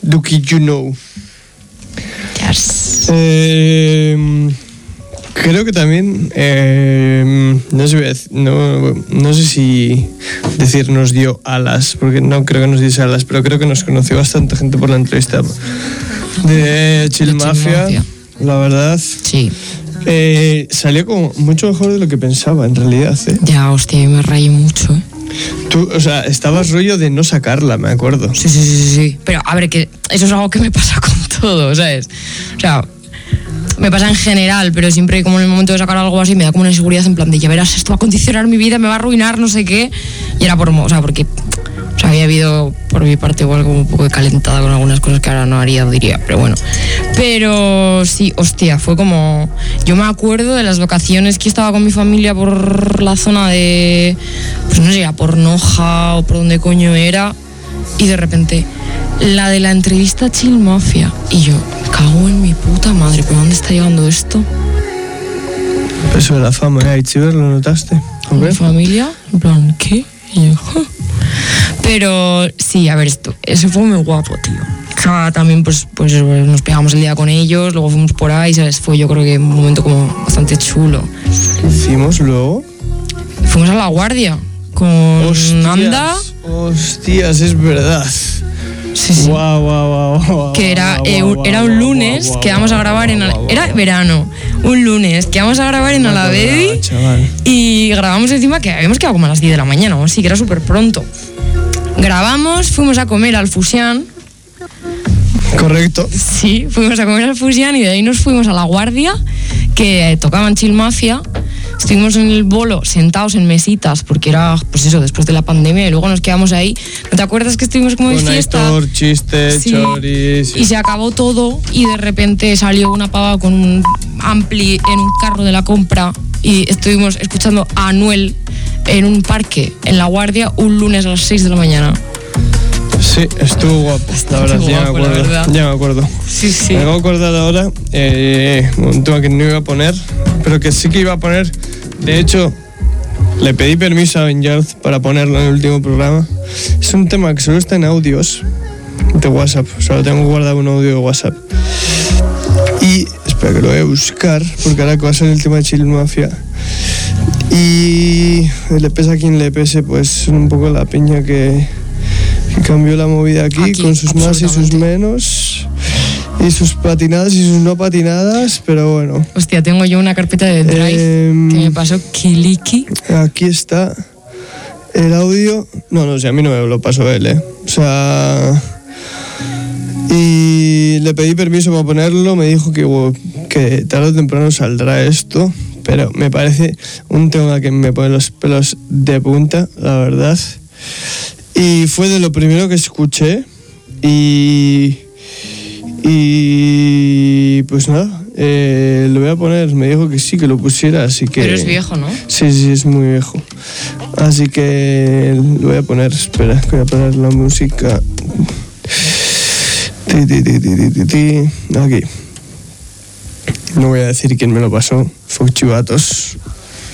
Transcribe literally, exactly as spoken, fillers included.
Duki You Know. Yes. Eh, creo que también, eh, no, sé, no, no sé si decir nos dio alas, porque no creo que nos diese alas, pero creo que nos conoció bastante gente por la entrevista de Chill Mafia, la verdad. Sí. Eh, salió como mucho mejor de lo que pensaba, en realidad. ¿eh? Ya, hostia, me rayé mucho, ¿eh? Tú, o sea, estabas rollo de no sacarla, me acuerdo. Sí, sí, sí, sí. Pero, a ver, que eso es algo que me pasa con todo, ¿sabes? O sea, me pasa en general, pero siempre como en el momento de sacar algo así me da como una inseguridad en plan de, ya verás, esto va a condicionar mi vida, me va a arruinar, no sé qué. Y era por, o sea, porque... O sea, había habido por mi parte igual como un poco de calentada con algunas cosas que ahora no haría o diría, pero bueno. Pero sí, hostia, fue como... Yo me acuerdo de las vacaciones que estaba con mi familia por la zona de... Pues no sé, por Noja o por donde coño era. Y de repente, la de la entrevista a Chill Mafia. Y yo, cago en mi puta madre, ¿por dónde está llegando esto? Eso de la fama, ¿eh? Chiver, ¿lo notaste? ¿Con mi familia? En plan, ¿qué? Y yo... ¡huh! Pero sí, a ver, esto, eso fue muy guapo, tío. O sea, también pues, pues nos pegamos el día con ellos, luego fuimos por ahí, ¿sabes? Fue yo creo que un momento como bastante chulo. ¿Qué hicimos luego? Fuimos a La Guardia con Hostias, Anda. Hostias, es verdad. Sí, sí. Guau, guau, guau, guau, que era, guau, eh, guau, era un lunes guau, guau, que íbamos a grabar en... guau, guau, Era verano, un lunes que íbamos a grabar en Alavedi y grabamos encima que habíamos quedado como a las diez de la mañana, así que era súper pronto. Grabamos, fuimos a comer al Fusián. Correcto. Sí, fuimos a comer al Fusián y de ahí nos fuimos a La Guardia, que tocaban Chill Mafia. Estuvimos en el bolo sentados en mesitas porque era, pues eso, después de la pandemia y luego nos quedamos ahí. ¿No te acuerdas que estuvimos como de Con fiesta? Aitor, chiste, Sí. choris. Sí. Y se acabó todo y de repente salió una pava con un ampli en un carro de la compra y estuvimos escuchando a Anuel en un parque en La Guardia un lunes a las seis de la mañana. Sí, estuvo guapo, la verdad, Estuvo ya guapo, me la acuerdo. verdad. Ya me acuerdo. Sí, sí. Me acabo de acordar ahora, eh, un tema que no iba a poner, pero que sí que iba a poner. De hecho, le pedí permiso a Benyard para ponerlo en el último programa. Es un tema que solo está en audios de WhatsApp, o sea, lo tengo guardado en un audio de WhatsApp. Y espera que lo voy a buscar, porque ahora que va a ser el tema de Chill Mafia. Y le pesa a quien le pese, pues un poco la piña que, que cambió la movida aquí, Aquí, con sus más y sus menos, y sus patinadas y sus no patinadas, pero bueno. Hostia, tengo yo una carpeta de Drive Eh, que me pasó Kiliki. Aquí está el audio. No, no, si a mí no me lo pasó él, ¿eh? O sea... Y le pedí permiso para ponerlo, me dijo que, bueno, que tarde o temprano saldrá esto, pero me parece un tema que me pone los pelos de punta, la verdad. Y fue de lo primero que escuché y... Y pues nada, eh, lo voy a poner, me dijo que sí, que lo pusiera, así que... Pero es viejo, ¿no? Sí, sí, es muy viejo. Así que lo voy a poner, espera, que voy a poner la música. Ti, ti, ti, ti, ti, ti. Aquí. No voy a decir quién me lo pasó, fue Chivatos.